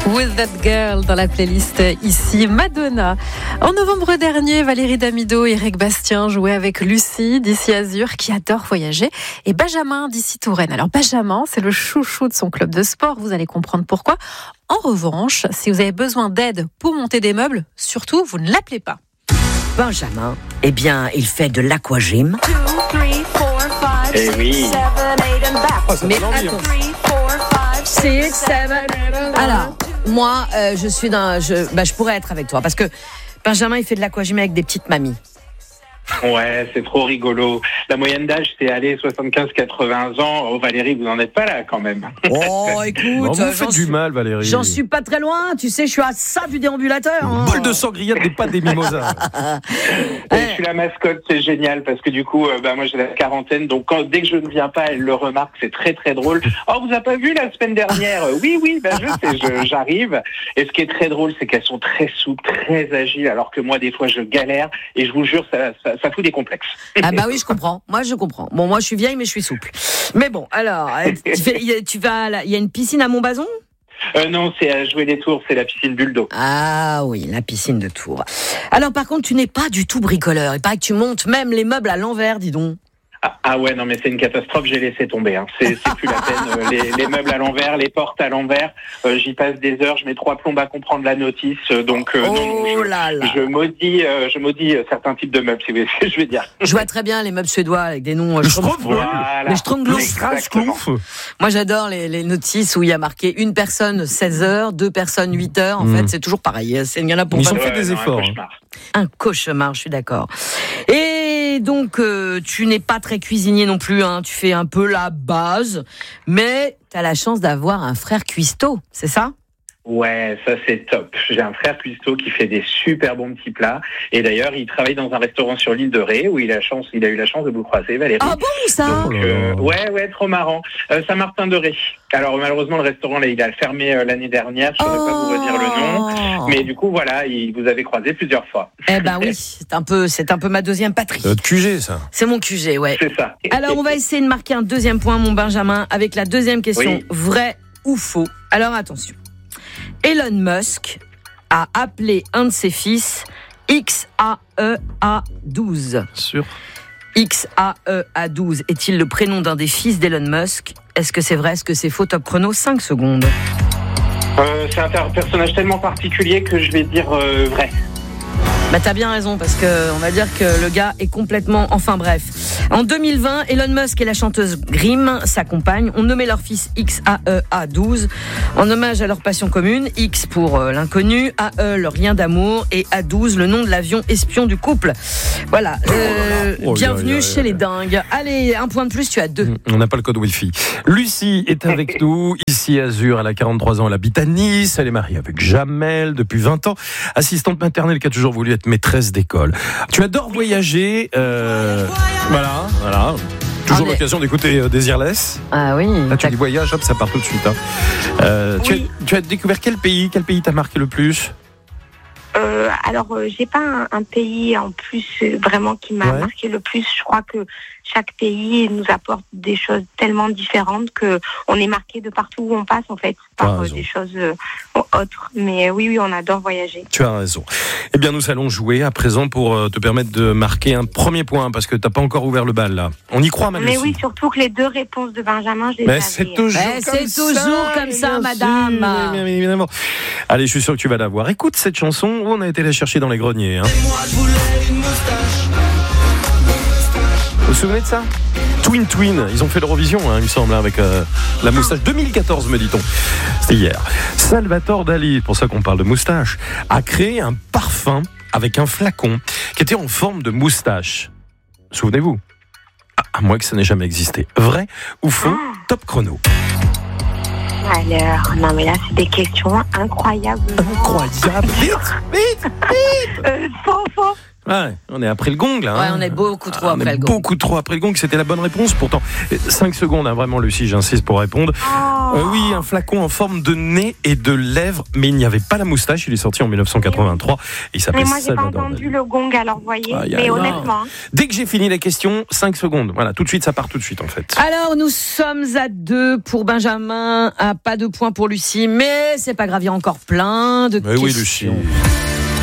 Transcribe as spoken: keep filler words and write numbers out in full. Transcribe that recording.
With That Girl dans la playlist ici, Madonna. En novembre dernier, Valérie Damido et Eric Bastien jouaient avec Lucie d'ici Azur qui adore voyager et Benjamin d'ici Touraine. Alors Benjamin, c'est le chouchou de son club de sport, vous allez comprendre pourquoi. En revanche, si vous avez besoin d'aide pour monter des meubles, surtout, vous ne l'appelez pas. Benjamin, eh bien, il fait de l'aquagym. Eh oui. Oh, mais attends. six, sept, alors, moi, euh, je suis dans, je, bah, je pourrais être avec toi parce que Benjamin, il fait de l'aquagym avec des petites mamies. Ouais, c'est trop rigolo. La moyenne d'âge, c'est aller soixante-quinze à quatre-vingts ans. Oh, Valérie, vous n'en êtes pas là, quand même. Oh, écoute. Non, vous euh, faites du suis, mal, Valérie. J'en suis pas très loin. Tu sais, je suis à ça du déambulateur. Une hein. boule de sangria, des pâtes, des mimosas. Et je suis la mascotte, c'est génial, parce que du coup, euh, bah, moi, j'ai la quarantaine, donc quand, dès que je ne viens pas, elle le remarque, c'est très, très drôle. Oh, vous avez pas vu la semaine dernière? Oui, oui, bah, je sais, je, j'arrive. Et ce qui est très drôle, c'est qu'elles sont très souples, très agiles, alors que moi, des fois, je galère, et je vous jure, ça, ça, ça fout des complexes. Ah bah oui, je comprends. Moi, je comprends. Bon, moi, je suis vieille, mais je suis souple. Mais bon, alors, tu, fais, tu vas, il y a une piscine à Montbazon? Euh, non, c'est à jouer les tours, c'est la piscine Buldo. Ah oui, la piscine de Tours. Alors par contre, tu n'es pas du tout bricoleur. Il paraît que tu montes même les meubles à l'envers, dis donc. Ah, ah ouais, non mais c'est une catastrophe, j'ai laissé tomber. Hein. C'est, c'est plus la peine. Euh, les, les meubles à l'envers, les portes à l'envers, euh, j'y passe des heures, je mets trois plombes à comprendre la notice. Euh, donc euh, oh non, non, je, là là. je maudis, euh, je maudis euh, certains types de meubles, si vous voyez ce que je vais dire. Je vois très bien les meubles suédois avec des noms. Euh, voilà. Les Stronglouf. Moi j'adore les, les notices où il y a marqué une personne seize heures, deux personnes huit heures. En mmh. fait, c'est toujours pareil. C'est, il y en a pour. Ils ont pas fait ouais, des non, efforts. Un cauchemar. Un cauchemar, je suis d'accord. Et donc, euh, tu n'es pas très cuisinier non plus, hein. Tu fais un peu la base, mais tu as la chance d'avoir un frère cuistot, c'est ça ? Ouais, ça c'est top. J'ai un frère cuistot qui fait des super bons petits plats. Et d'ailleurs, il travaille dans un restaurant sur l'île de Ré où il a, chance, il a eu la chance de vous croiser, Valérie. Ah bon, ça ? Donc, euh, ouais, ouais, trop marrant. Euh, Saint-Martin de Ré. Alors malheureusement, le restaurant, là, il a fermé euh, l'année dernière. Je ne saurais oh. pas vous redire le nom. Mais du coup, voilà, il vous avez croisé plusieurs fois. Eh ben oui, c'est un peu, c'est un peu ma deuxième patrie. C'est votre Q G, ça. C'est mon Q G, ouais. C'est ça. Alors, on va essayer de marquer un deuxième point, mon Benjamin, avec la deuxième question. Oui. Vrai ou faux ? Alors, attention. Elon Musk a appelé un de ses fils X A E A douze. Sûr. X A E A douze est-il le prénom d'un des fils d'Elon Musk ? Est-ce que c'est vrai ? Est-ce que c'est faux ? Top chrono, cinq secondes. Euh, c'est un personnage tellement particulier que je vais dire euh, vrai. Bah t'as bien raison parce que on va dire que le gars est complètement, enfin bref. En deux mille vingt, Elon Musk et la chanteuse Grimm, sa compagne, ont nommé leur fils X A E A douze en hommage à leur passion commune. X pour euh, l'inconnu, A E le rien d'amour et A douze le nom de l'avion espion du couple. Voilà. Euh, oh, bienvenue là, là, chez là, les là. dingues. Allez, un point de plus, tu as deux. On n'a pas le code Wi-Fi. Lucie est avec nous, ici à Azur, elle a quarante-trois ans, elle habite à Nice, elle est mariée avec Jamel depuis vingt ans, assistante maternelle qui a toujours voulu être maîtresse d'école. Tu adores voyager, euh, voilà, voilà. Toujours Allez. l'occasion d'écouter euh, Désirless. Ah oui. Là, tu dis voyage, hop, ça part tout de suite. Hein. Euh, Oui. tu, as, tu as découvert quel pays Quel pays t'a marqué le plus? Euh, alors, euh, j'ai pas un, un pays en plus euh, vraiment qui m'a Ouais. marqué le plus. Je crois que chaque pays nous apporte des choses tellement différentes que on est marqué de partout où on passe en fait par euh, raison. des choses euh, autres. Mais euh, oui, oui, on adore voyager. Tu as raison. Eh bien, nous allons jouer à présent pour euh, te permettre de marquer un premier point parce que t'as pas encore ouvert le bal là. On y croit, ma Mais Lucie. oui, surtout que les deux réponses de Benjamin, je les Mais avais. c'est toujours Eh, comme c'est ça, toujours comme ça, bien madame. sûr, bien évidemment. Allez, je suis sûr que tu vas l'avoir. Écoute cette chanson où on a été la chercher dans les greniers. Hein. Vous vous souvenez de ça? Twin Twin, ils ont fait l'Eurovision, hein, il me semble, avec euh, la moustache deux mille quatorze, me dit-on. C'était hier. Salvatore Dali, pour ça qu'on parle de moustache, a créé un parfum avec un flacon qui était en forme de moustache. Souvenez-vous? À moins que ça n'ait jamais existé. Vrai ou faux? Top chrono. Alors, non mais là, c'est des questions incroyables. Incroyable. Vite, vite, vite. Euh, faux, faux. Ouais, on est après le gong là. Ouais, hein. on est beaucoup trop Ah, après on est le gong. Beaucoup trop après le gong, c'était la bonne réponse. Pourtant, cinq secondes, hein, vraiment Lucie, j'insiste pour répondre. Oh. Euh, oui, un flacon en forme de nez et de lèvres, mais il n'y avait pas la moustache. Il est sorti en mille neuf cent quatre-vingt-trois. Et il s'appelait Mais moi, j'ai pas Salvador entendu Dali. le gong, alors vous voyez. Aïe, mais aïe, honnêtement. Dès que j'ai fini les questions, cinq secondes. Voilà, tout de suite, ça part tout de suite en fait. Alors, nous sommes à deux pour Benjamin, à pas de points pour Lucie, mais c'est pas grave, il y a encore plein de Mais questions. oui, Lucie.